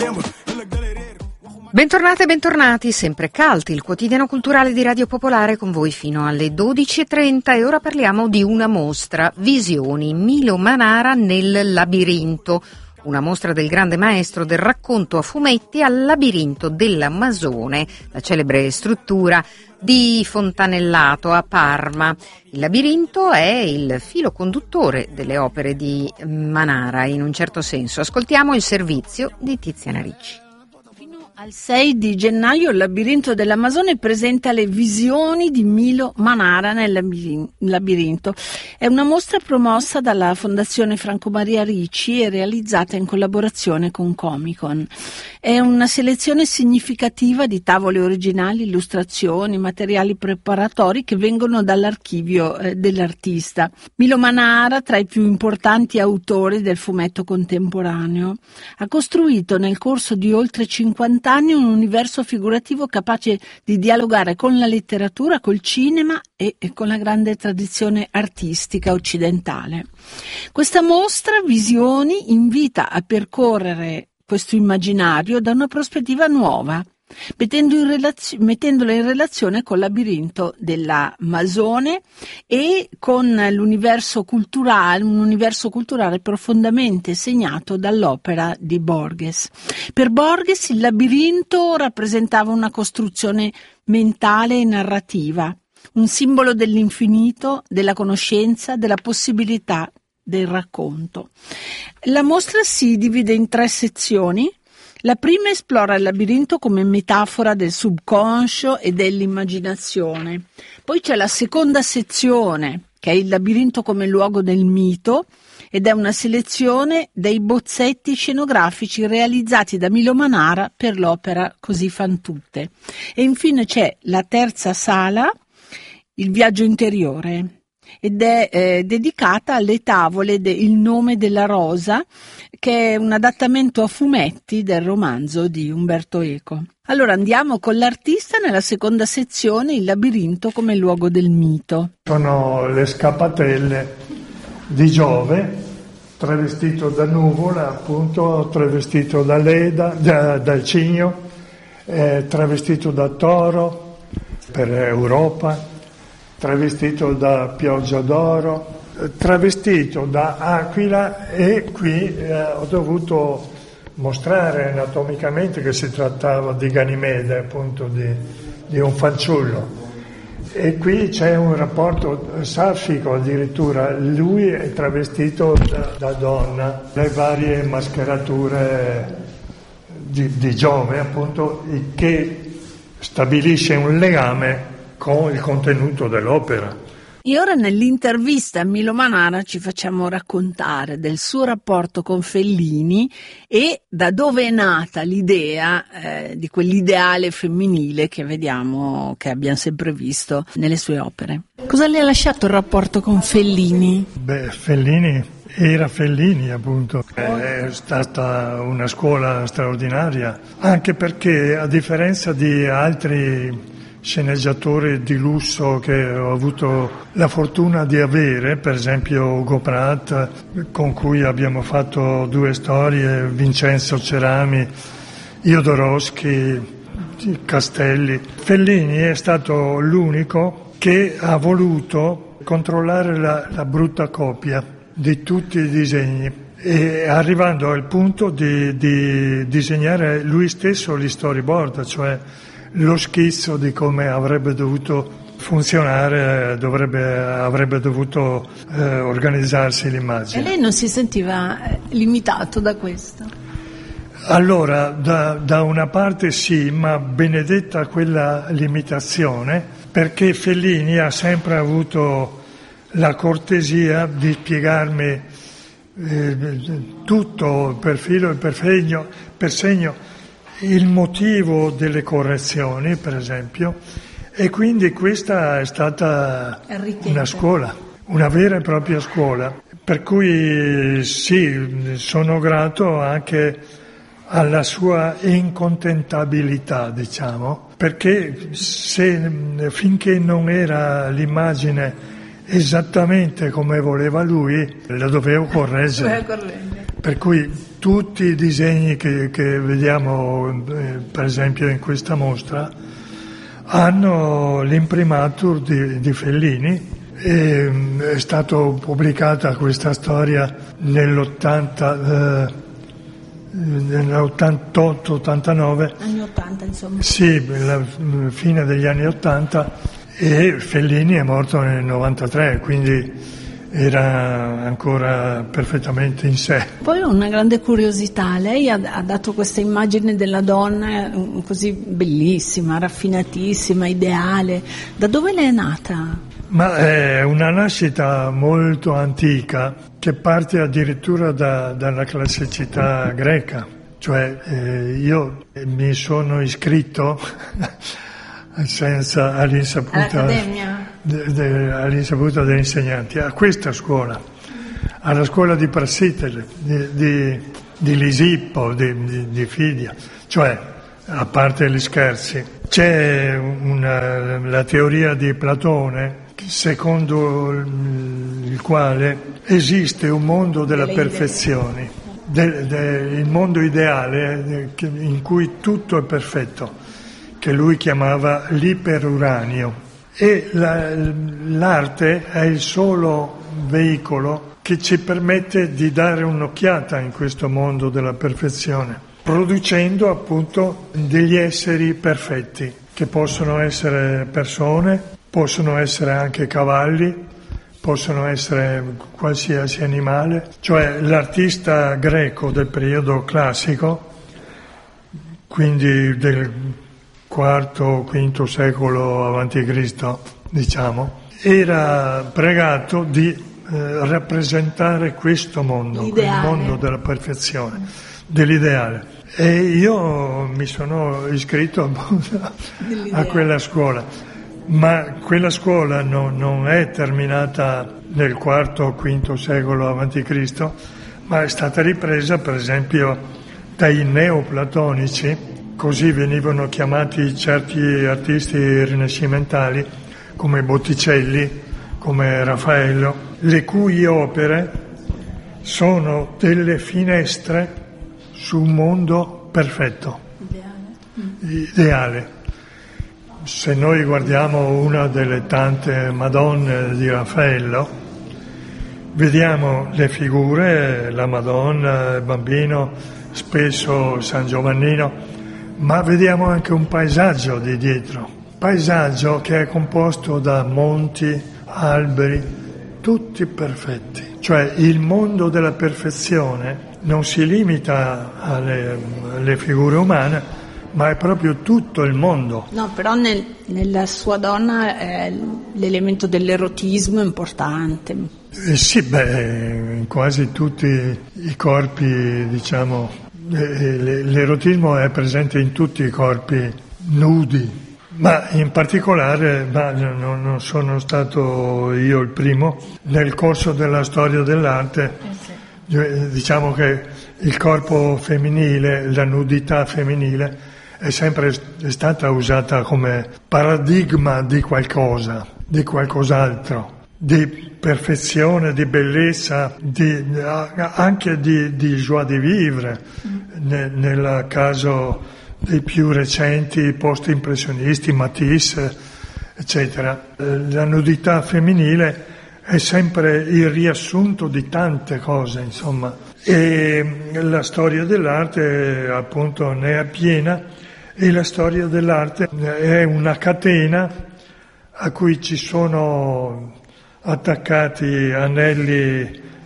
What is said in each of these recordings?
Bentornate e bentornati, sempre Calti, il quotidiano culturale di Radio Popolare, con voi fino alle 12:30, e ora parliamo di una mostra, Visioni, Milo Manara nel labirinto, una mostra del grande maestro del racconto a fumetti al labirinto dell'Amazone, la celebre struttura di Fontanellato a Parma. Il labirinto è il filo conduttore delle opere di Manara, in un certo senso. Ascoltiamo il servizio di Tiziana Ricci. Al 6 di gennaio il labirinto dell'Amazone presenta le visioni di Milo Manara nel labirinto. È una mostra promossa dalla Fondazione Franco Maria Ricci e realizzata in collaborazione con Comicon. È una selezione significativa di tavole originali, illustrazioni, materiali preparatori che vengono dall'archivio dell'artista. Milo Manara, tra i più importanti autori del fumetto contemporaneo, ha costruito nel corso di oltre 50 anni un universo figurativo capace di dialogare con la letteratura, col cinema e con la grande tradizione artistica occidentale. Questa mostra, Visioni, invita a percorrere questo immaginario da una prospettiva nuova, mettendolo in relazione col labirinto dell'Amazone e con l'universo culturale, un universo culturale profondamente segnato dall'opera di Borges. Per Borges il labirinto rappresentava una costruzione mentale e narrativa, un simbolo dell'infinito, della conoscenza, della possibilità del racconto. La mostra si divide in 3 sezioni. La prima esplora il labirinto come metafora del subconscio e dell'immaginazione. Poi c'è la seconda sezione, che è il labirinto come luogo del mito, ed è una selezione dei bozzetti scenografici realizzati da Milo Manara per l'opera Così fan tutte. E infine c'è la terza sala, il viaggio interiore, ed è dedicata alle tavole Il nome della rosa, che è un adattamento a fumetti del romanzo di Umberto Eco. Allora andiamo con l'artista nella seconda sezione, il labirinto come luogo del mito. Sono le scappatelle di Giove, travestito da nuvola, appunto, travestito da Leda, dal cigno, travestito da toro per Europa, travestito da pioggia d'oro, travestito da aquila, e qui ho dovuto mostrare anatomicamente che si trattava di Ganimede, appunto di un fanciullo. E qui c'è un rapporto saffico addirittura, lui è travestito da donna, le varie mascherature di Giove, appunto, che stabilisce un legame con il contenuto dell'opera. E ora nell'intervista a Milo Manara ci facciamo raccontare del suo rapporto con Fellini e da dove è nata l'idea di quell'ideale femminile che vediamo, che abbiamo sempre visto nelle sue opere. Cosa le ha lasciato il rapporto con Fellini? Fellini era Fellini, appunto. È stata una scuola straordinaria, anche perché a differenza di altri sceneggiatori di lusso che ho avuto la fortuna di avere, per esempio Ugo Pratt, con cui abbiamo fatto 2 storie, Vincenzo Cerami, Jodorowsky, Castelli. Fellini è stato l'unico che ha voluto controllare la brutta copia di tutti i disegni, e arrivando al punto di disegnare lui stesso gli storyboard, cioè lo schizzo di come avrebbe dovuto funzionare, avrebbe dovuto organizzarsi l'immagine. E lei non si sentiva limitato da questo? Allora, da una parte sì, ma benedetta quella limitazione, perché Fellini ha sempre avuto la cortesia di spiegarmi tutto per filo e per segno, il motivo delle correzioni, per esempio, e quindi questa è stata una scuola, una vera e propria scuola, per cui sì, sono grato anche alla sua incontentabilità, diciamo, perché finché non era l'immagine esattamente come voleva lui, la dovevo correggere. Per cui tutti i disegni che vediamo, per esempio in questa mostra, hanno l'imprimatur di Fellini. È stata pubblicata questa storia nell'88-89. Anni 80, insomma. Sì, la fine degli anni 80, e Fellini è morto nel 93, quindi era ancora perfettamente in sé. Poi ho una grande curiosità, lei ha dato questa immagine della donna così bellissima, raffinatissima, ideale. Da dove le è nata? Ma è una nascita molto antica che parte addirittura dalla classicità greca, cioè io mi sono iscritto senza all'insaputa degli insegnanti a questa scuola, alla scuola di Prassitele, di Lisippo, di Fidia, cioè a parte gli scherzi. C'è la teoria di Platone secondo il quale esiste un mondo della perfezione, il mondo ideale in cui tutto è perfetto, che lui chiamava l'iperuranio, e l'arte è il solo veicolo che ci permette di dare un'occhiata in questo mondo della perfezione, producendo appunto degli esseri perfetti, che possono essere persone, possono essere anche cavalli, possono essere qualsiasi animale. Cioè l'artista greco del periodo classico, quindi del IV-V secolo a.C., diciamo, era pregato di rappresentare questo mondo, il mondo della perfezione, dell'ideale. E io mi sono iscritto a quella scuola. Ma quella scuola non è terminata nel IV-V secolo a.C., ma è stata ripresa per esempio dai neoplatonici, così venivano chiamati certi artisti rinascimentali come Botticelli, come Raffaello, le cui opere sono delle finestre su un mondo perfetto, ideale. Se noi guardiamo una delle tante Madonne di Raffaello, vediamo le figure, la Madonna, il bambino, spesso San Giovannino, ma vediamo anche un paesaggio di dietro, paesaggio che è composto da monti, alberi, tutti perfetti. Cioè il mondo della perfezione non si limita alle figure umane, ma è proprio tutto il mondo. No, però nella sua donna l'elemento dell'erotismo è importante. Sì, in quasi tutti i corpi, diciamo, l'erotismo è presente in tutti i corpi nudi, ma in particolare, non sono stato io il primo, nel corso della storia dell'arte, diciamo che il corpo femminile, la nudità femminile, è sempre stata usata come paradigma di qualcosa, di qualcos'altro, di perfezione, di bellezza, anche di joie de vivre, nel caso dei più recenti post-impressionisti, Matisse, eccetera. La nudità femminile è sempre il riassunto di tante cose, insomma, e la storia dell'arte appunto ne è piena. E la storia dell'arte è una catena a cui ci sono attaccati anelli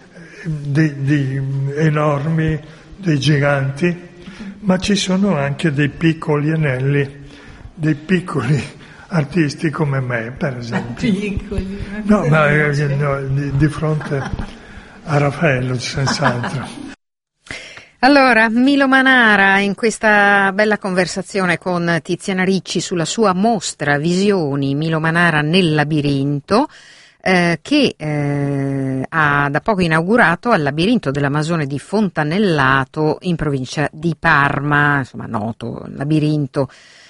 enormi, dei giganti, ma ci sono anche dei piccoli anelli, dei piccoli artisti come me, per esempio. Piccoli. No, ma di fronte a Raffaello, senz'altro. Allora, Milo Manara in questa bella conversazione con Tiziana Ricci sulla sua mostra Visioni, Milo Manara nel labirinto, che ha da poco inaugurato al labirinto dell'Amazone di Fontanellato in provincia di Parma, insomma noto labirinto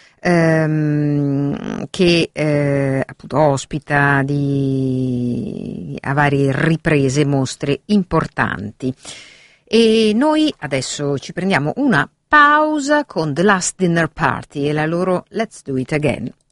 che appunto ospita a varie riprese mostre importanti. E noi adesso ci prendiamo una pausa con The Last Dinner Party e la loro Let's Do It Again.